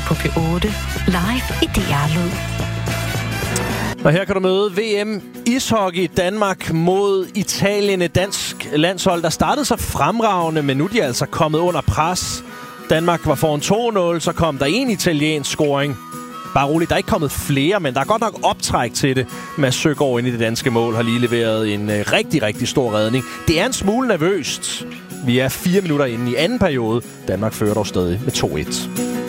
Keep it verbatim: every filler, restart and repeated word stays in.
på P otte. Live i D R-lyd. Og her kan du møde V M ishockey Danmark mod Italien. Et dansk landshold, der startede så fremragende, men nu er de altså kommet under pres. Danmark var foran to nul, så kom der en italiensk scoring. Bare roligt, der er ikke kommet flere, men der er godt nok optræk til det. Mads Søgaard inde i det danske mål har lige leveret en øh, rigtig, rigtig stor redning. Det er en smule nervøst. Vi er fire minutter inde i anden periode. Danmark fører dog stadig med to et.